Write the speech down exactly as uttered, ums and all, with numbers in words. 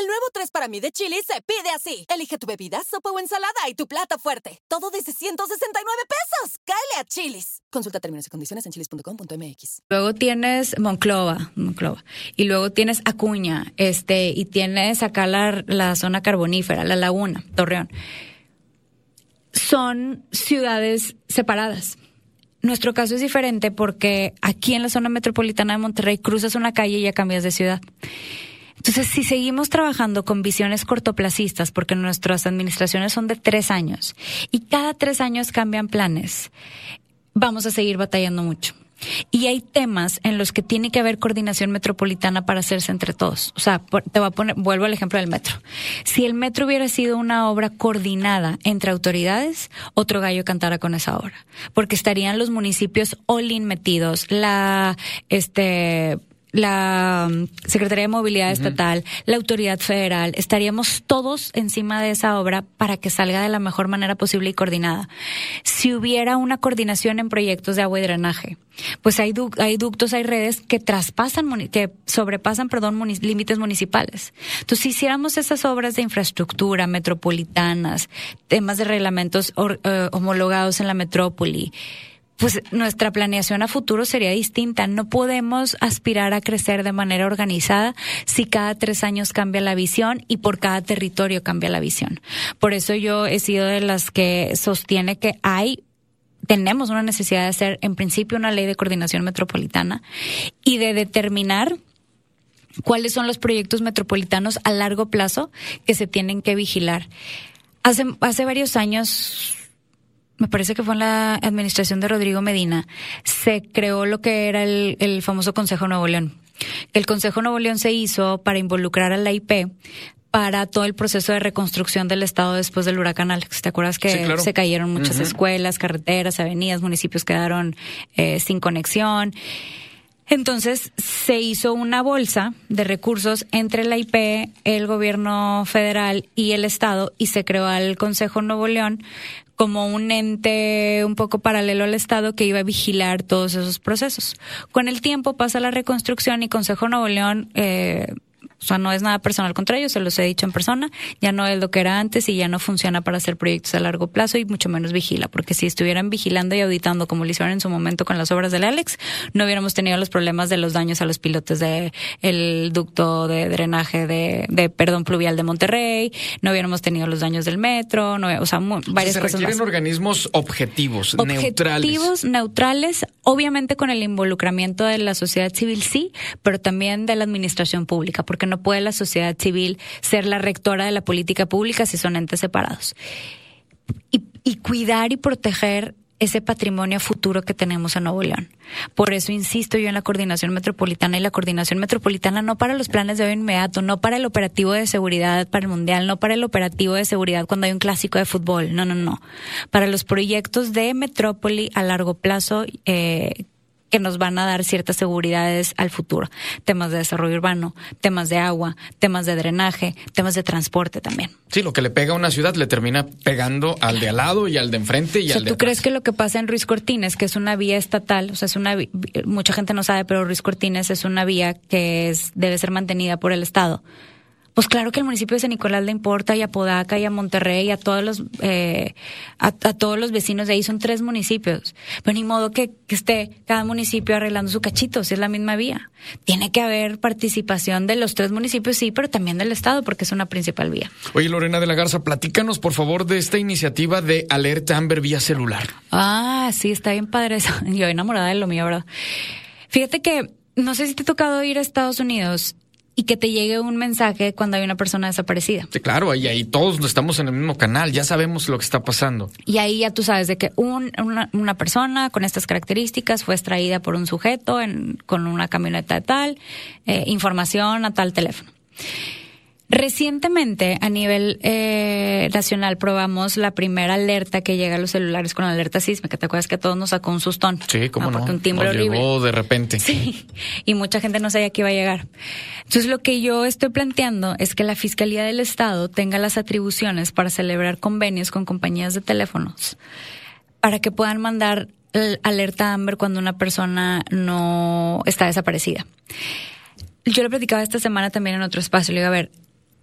El nuevo tres para mí de Chili's se pide así. Elige tu bebida, sopa o ensalada y tu plato fuerte. Todo desde ciento sesenta y nueve pesos. ¡Cáele a Chili's! Consulta términos y condiciones en chilis punto com punto m x. Luego tienes Monclova, Monclova. Y luego tienes Acuña, este, y tienes acá la, la zona carbonífera, la Laguna, Torreón. Son ciudades separadas. Nuestro caso es diferente porque aquí en la zona metropolitana de Monterrey cruzas una calle y ya cambias de ciudad. Entonces, si seguimos trabajando con visiones cortoplacistas, porque nuestras administraciones son de tres años y cada tres años cambian planes, vamos a seguir batallando mucho. Y hay temas en los que tiene que haber coordinación metropolitana para hacerse entre todos. O sea, te voy a poner, vuelvo al ejemplo del metro. Si el metro hubiera sido una obra coordinada entre autoridades, otro gallo cantara con esa obra. Porque estarían los municipios all-in metidos, la, este, la Secretaría de Movilidad uh-huh. Estatal, la Autoridad Federal, estaríamos todos encima de esa obra para que salga de la mejor manera posible y coordinada. Si hubiera una coordinación en proyectos de agua y drenaje, pues hay, du- hay ductos, hay redes que traspasan, que sobrepasan, perdón, munic- límites municipales. Entonces, si hiciéramos esas obras de infraestructura metropolitanas, temas de reglamentos or, uh, homologados en la metrópoli, pues nuestra planeación a futuro sería distinta. No podemos aspirar a crecer de manera organizada si cada tres años cambia la visión y por cada territorio cambia la visión. Por eso yo he sido de las que sostiene que hay tenemos una necesidad de hacer, en principio, una ley de coordinación metropolitana y de determinar cuáles son los proyectos metropolitanos a largo plazo que se tienen que vigilar. Hace, hace varios años, me parece que fue en la administración de Rodrigo Medina, se creó lo que era el, el famoso Consejo Nuevo León. El Consejo Nuevo León se hizo para involucrar a la I P para todo el proceso de reconstrucción del estado después del huracán Alex. ¿Te acuerdas que sí, claro. se cayeron muchas uh-huh. escuelas, carreteras, avenidas, municipios quedaron eh, sin conexión? Entonces se hizo una bolsa de recursos entre la I P, el gobierno federal y el estado y se creó el Consejo Nuevo León como un ente un poco paralelo al Estado que iba a vigilar todos esos procesos. Con el tiempo pasa la reconstrucción y Consejo Nuevo León, eh, o sea, no es nada personal contra ellos, se los he dicho en persona, ya no es lo que era antes y ya no funciona para hacer proyectos a largo plazo y mucho menos vigila, porque si estuvieran vigilando y auditando como lo hicieron en su momento con las obras del Alex, no hubiéramos tenido los problemas de los daños a los pilotes de el ducto de drenaje de, de perdón, pluvial de Monterrey, no hubiéramos tenido los daños del metro, no, o sea, muy, varias se cosas más. Se requieren organismos objetivos, objetivos, neutrales. Objetivos, neutrales, obviamente con el involucramiento de la sociedad civil, sí, pero también de la administración pública, porque no puede la sociedad civil ser la rectora de la política pública si son entes separados. Y, y cuidar y proteger ese patrimonio futuro que tenemos en Nuevo León. Por eso insisto yo en la coordinación metropolitana y la coordinación metropolitana no para los planes de hoy inmediato, no para el operativo de seguridad para el Mundial, no para el operativo de seguridad cuando hay un clásico de fútbol, no, no, no. Para los proyectos de metrópoli a largo plazo eh, que nos van a dar ciertas seguridades al futuro. Temas de desarrollo urbano, temas de agua, temas de drenaje, temas de transporte también. Sí, lo que le pega a una ciudad le termina pegando al de al lado y al de enfrente y o sea, al de ¿tú atrás? crees que lo que pasa en Ruiz Cortines, que es una vía estatal, o sea, es una mucha gente no sabe, pero Ruiz Cortines es una vía que es debe ser mantenida por el Estado? Pues claro que el municipio de San Nicolás le importa, y a Podaca, y a Monterrey, y a todos los eh, a, a todos los vecinos de ahí, son tres municipios. Pero ni modo que, que esté cada municipio arreglando su cachito, si es la misma vía. Tiene que haber participación de los tres municipios, sí, pero también del Estado, porque es una principal vía. Oye, Lorena de la Garza, platícanos, por favor, de esta iniciativa de alerta Amber vía celular. Ah, sí, está bien padre eso. Yo enamorada de lo mío, ¿verdad? Fíjate que, no sé si te ha tocado ir a Estados Unidos y que te llegue un mensaje cuando hay una persona desaparecida. Sí, claro, ahí, ahí todos estamos en el mismo canal, ya sabemos lo que está pasando. Y ahí ya tú sabes de que un, una, una persona con estas características fue extraída por un sujeto en, con una camioneta de tal, eh, información a tal teléfono. Recientemente, a nivel eh, nacional, probamos la primera alerta que llega a los celulares con la alerta sísmica. ¿Te acuerdas que a todos nos sacó un sustón? Sí, cómo no. Porque un timbre nos horrible. Llegó de repente. Sí, y mucha gente no sabía que iba a llegar. Entonces, lo que yo estoy planteando es que la Fiscalía del Estado tenga las atribuciones para celebrar convenios con compañías de teléfonos para que puedan mandar alerta Amber cuando una persona no está desaparecida. Yo lo platicaba esta semana también en otro espacio. Le digo, a ver,